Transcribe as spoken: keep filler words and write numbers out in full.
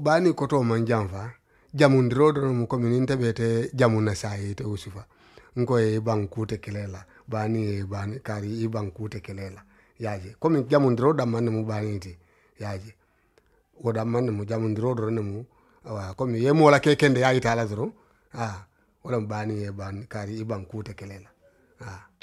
bani koto man jamfa jamundiro do mu community bete jamuna sai te usufa ngo e bankute kelela bani bani kari i bankute kelela yaje komi jamundiro da man mu bani ti yaje o da man mu jamundiro do mu wa komi yemo la kekende yayi tala zoro ah wala bani e ban kari i bankute kelela ah